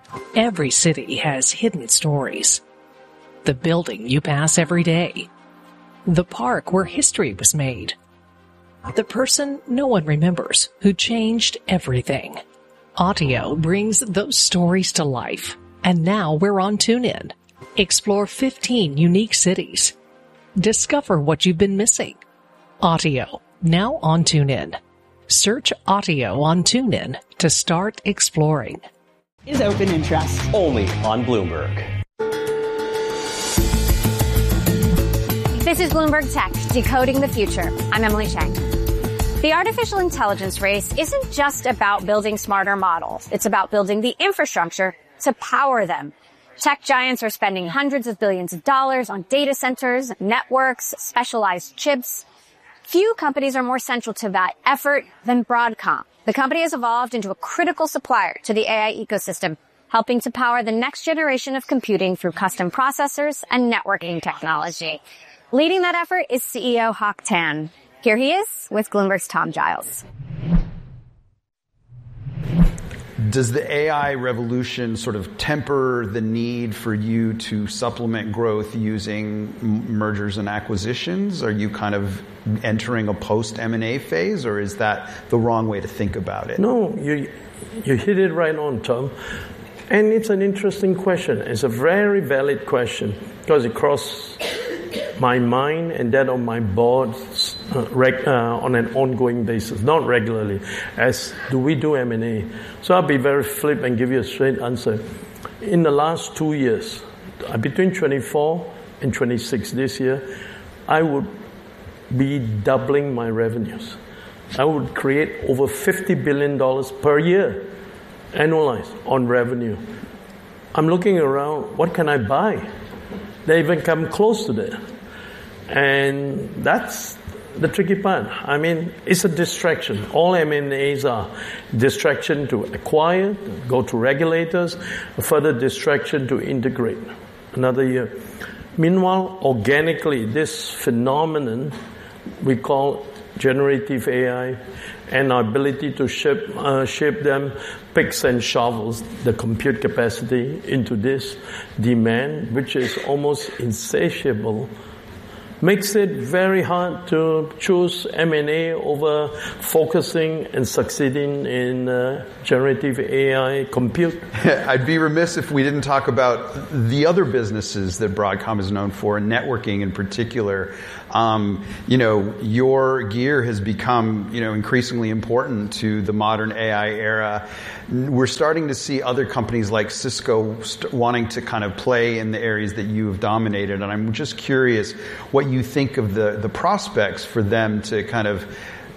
Every city has hidden stories. The building you pass every day. The park where history was made. The person no one remembers who changed everything. Audio brings those stories to life. And now we're on TuneIn. Explore 15 unique cities. Discover what you've been missing. Audio, now on TuneIn. Search Audio on TuneIn to start exploring. Is open interest. Only on Bloomberg. This is Bloomberg Tech, decoding the future. I'm Emily Chang. The artificial intelligence race isn't just about building smarter models. It's about building the infrastructure to power them. Tech giants are spending hundreds of billions of dollars on data centers, networks, specialized chips. Few companies are more central to that effort than Broadcom. The company has evolved into a critical supplier to the AI ecosystem, helping to power the next generation of computing through custom processors and networking technology. Leading that effort is CEO Hock Tan. Here he is with Bloomberg's Tom Giles. Does the AI revolution sort of temper the need for you to supplement growth using mergers and acquisitions? Are you kind of entering a post-M&A phase, or is that the wrong way to think about it? No, you hit it right on, Tom. And it's an interesting question. It's a very valid question because it crosses my mind and that of my board on an ongoing basis, not regularly, as do we do M&A. So I'll be very flip and give you a straight answer. In the last 2 years, between 24 and 26 this year, I would be doubling my revenues. I would create over $50 billion per year, annualized, on revenue. I'm looking around, what can I buy? They even come close to that. And that's the tricky part. I mean, it's a distraction. All M&As are distraction to acquire, go to regulators, a further distraction to integrate. Another year. Meanwhile, organically, this phenomenon we call generative AI and our ability to shape them, picks and shovels, the compute capacity into this demand, which is almost insatiable, makes it very hard to choose M&A over focusing and succeeding in generative AI compute. I'd be remiss if we didn't talk about the other businesses that Broadcom is known for, networking in particular. Your gear has become, increasingly important to the modern AI era. We're starting to see other companies like Cisco wanting to kind of play in the areas that you have dominated. And I'm just curious what you think of the prospects for them to kind of,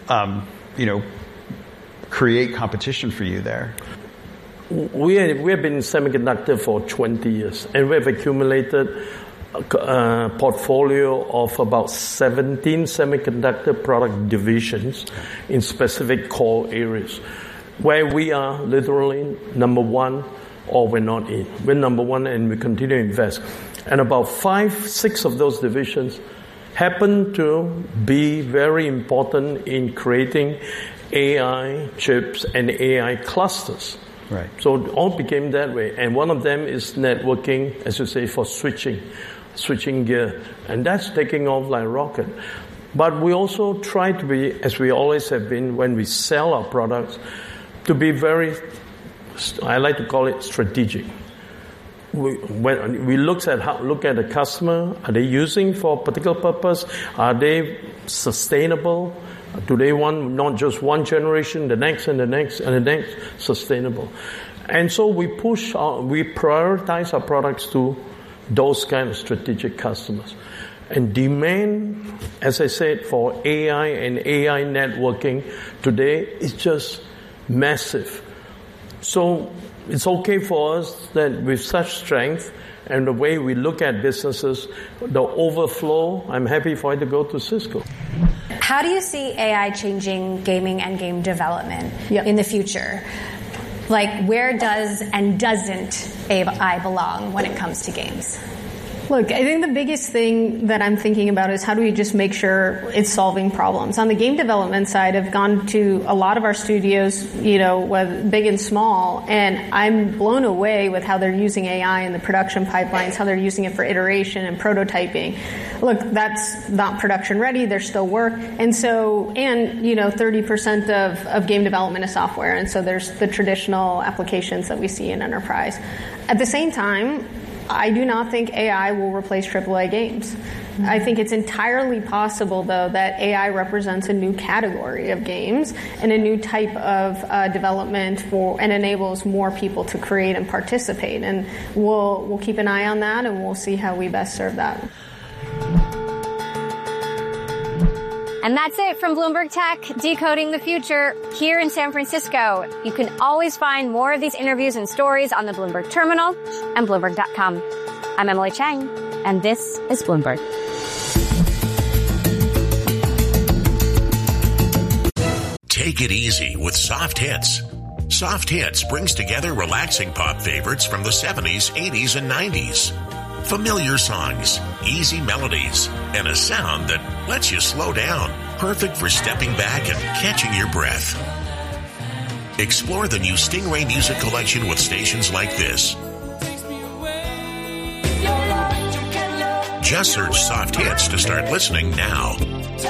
create competition for you there. We have been in semiconductor for 20 years, and we have accumulated a portfolio of about 17 semiconductor product divisions in specific core areas, where we are literally number one or we're not in. We're number one and we continue to invest. And about 5-6 of those divisions happen to be very important in creating AI chips and AI clusters. Right. So it all became that way. And one of them is networking, as you say, for switching gear. And that's taking off like a rocket. But we also try to be, as we always have been when we sell our products, to be very, I like to call it strategic. When we look at the customer, are they using for a particular purpose? Are they sustainable? Do they want not just one generation, the next and the next and the next, sustainable? And so we prioritize our products to those kind of strategic customers. And demand, as I said, for AI and AI networking today is just massive. So it's okay for us that with such strength and the way we look at businesses, the overflow, I'm happy for it to go to Cisco. How do you see AI changing gaming and game development in the future? Like, where does and doesn't AI belong when it comes to games? Look, I think the biggest thing that I'm thinking about is how do we just make sure it's solving problems. On the game development side, I've gone to a lot of our studios, big and small, and I'm blown away with how they're using AI in the production pipelines, how they're using it for iteration and prototyping. Look, that's not production ready. There's still work. And 30% of game development is software. And so there's the traditional applications that we see in enterprise. At the same time, I do not think AI will replace AAA games. I think it's entirely possible, though, that AI represents a new category of games and a new type of development and enables more people to create and participate. And we'll keep an eye on that, and we'll see how we best serve that. And that's it from Bloomberg Tech, Decoding the Future here in San Francisco. You can always find more of these interviews and stories on the Bloomberg Terminal and Bloomberg.com. I'm Emily Chang, and this is Bloomberg. Take it easy with Soft Hits. Soft Hits brings together relaxing pop favorites from the 70s, 80s, and 90s. Familiar songs, easy melodies, and a sound that lets you slow down. Perfect for stepping back and catching your breath. Explore the new Stingray Music Collection with stations like this. Just search Soft Hits to start listening now.